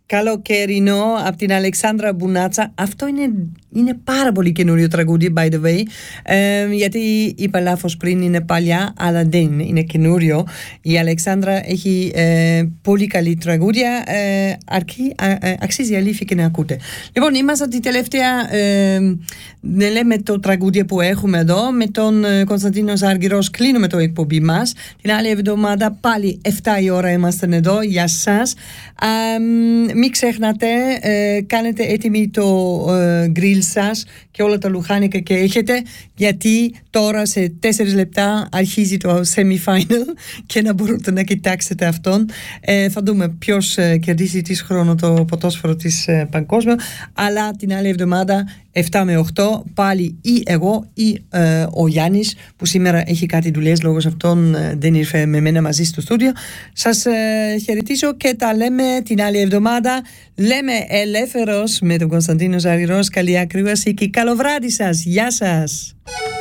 καλοκαιρινό από την Αλεξάνδρα Μπουνάτσα. Αυτό είναι πάρα πολύ καινούριο τραγούδι, by the way, γιατί είπα λάθος πριν, είναι παλιά, αλλά δεν είναι καινούριο. Η Αλεξάνδρα έχει πολύ καλή τραγούδια, αξίζει αλήθεια και να ακούτε. Λοιπόν, είμαστε τη τελευταία, λέμε το τραγούδια που έχουμε εδώ, με τον Κωνσταντίνο Ζαργυρός κλείνουμε το εκπομπή μας. Την άλλη εβδομάδα πάλι 7 η ώρα είμαστε εδώ για σας. Μην ξεχνάτε, κάνετε έτοιμοι το γκριλ σας και όλα τα λουχάνικα και έχετε, γιατί τώρα σε 4 λεπτά αρχίζει το semi-final και να μπορείτε να κοιτάξετε αυτόν. Θα δούμε ποιος κερδίσει της χρόνο το ποδόσφαιρο της παγκόσμιο, αλλά την άλλη εβδομάδα 7 με 8 πάλι ή εγώ ή ο Γιάννης, που σήμερα έχει κάτι δουλειές, λόγω αυτών δεν ήρθε με μένα μαζί στο στούντιο. Σας χαιρετίζω και τα λέμε την άλλη εβδομάδα. Λέμε ελεύθερος με τον Κωνσταντίνο Ζαργυρός. Καλή ακρόαση και καλό βράδυ σας. Γεια σας.